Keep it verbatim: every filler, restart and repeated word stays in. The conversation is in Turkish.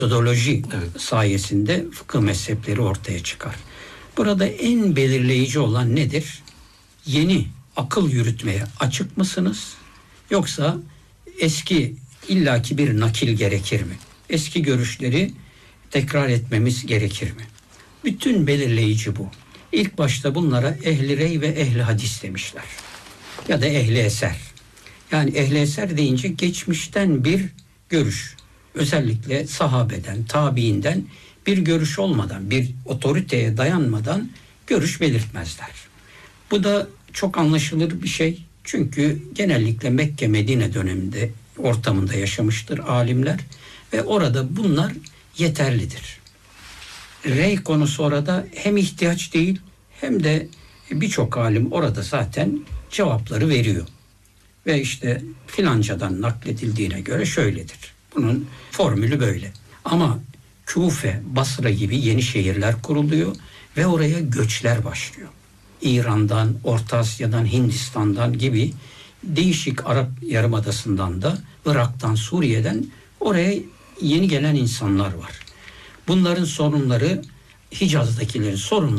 metodoloji Evet. sayesinde fıkıh mezhepleri ortaya çıkar. Burada en belirleyici olan nedir? Yeni akıl yürütmeye açık mısınız? Yoksa eski illaki bir nakil gerekir mi? Eski görüşleri tekrar etmemiz gerekir mi? Bütün belirleyici bu. İlk başta bunlara ehli rey ve ehli hadis demişler. Ya da ehli eser. Yani ehli eser deyince geçmişten bir görüş. Özellikle sahabeden, tabiinden bir görüş olmadan, bir otoriteye dayanmadan görüş belirtmezler. Bu da çok anlaşılır bir şey. Çünkü genellikle Mekke, Medine döneminde ortamında yaşamıştır alimler ve orada bunlar yeterlidir. Rey konusu orada hem ihtiyaç değil hem de birçok alim orada zaten cevapları veriyor. Ve işte filancadan nakledildiğine göre şöyledir. Bunun formülü böyle. Ama Küfe, Basra gibi yeni şehirler kuruluyor ve oraya göçler başlıyor. İran'dan, Orta Asya'dan, Hindistan'dan gibi değişik Arap Yarımadası'ndan da, Irak'tan, Suriye'den oraya yeni gelen insanlar var. Bunların sorunları Hicaz'dakilerin sorunları